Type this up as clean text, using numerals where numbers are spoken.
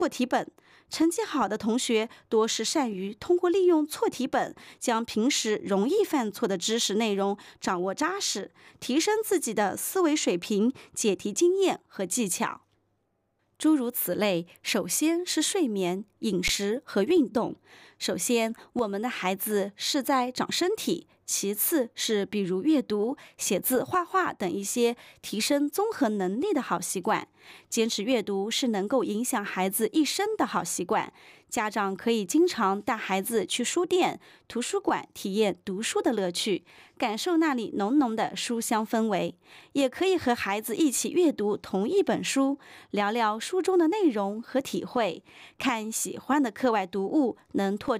错题本。成绩好的同学多是善于通过利用错题本，将平时容易犯错的知识内容掌握扎实，提升自己的思维水平、解题经验和技巧。诸如此类，首先是睡眠、饮食和运动。首先，我们的孩子是在长身体，其次是比如阅读、写字、画画等一些提升综合能力的好习惯。坚持阅读是能够影响孩子一生的好习惯。家长可以经常带孩子去书店、图书馆体验读书的乐趣，感受那里浓浓的书香氛围。也可以和孩子一起阅读同一本书，聊聊书中的内容和体会。看喜欢的课外读物，能拓